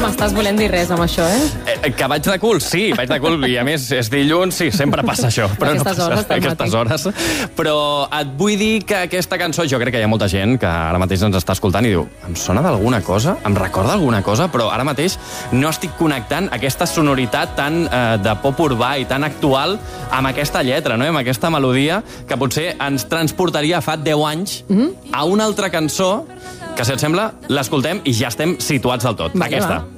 m'estàs volent dir res amb això, Que vaig de cul, sí, vaig de cul, i a més és dilluns, sí, sempre passa això. Però aquestes hores. Però et vull dir que aquesta cançó, jo crec que hi ha molta gent que ara mateix ens està escoltant i diu, em sona d'alguna cosa? Em recorda alguna cosa? Però ara mateix no estic connectant aquesta sonoritat tan de pop urbà i tan actual amb aquesta lletra, no? Amb aquesta melodia que potser ens transportaria fa 10 anys a una altra cançó que, si et sembla, l'escoltem i ja estem situats del tot. Vale, aquesta. va.